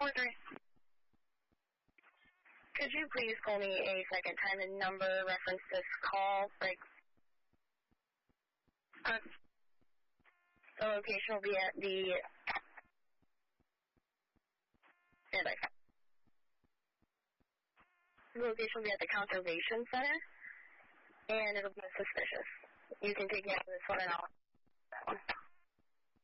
4-3. Could you please call me a second time and number reference this call? The location will be at the Conservation Center, and it'll be suspicious. You can take me out of this one and I'll that one.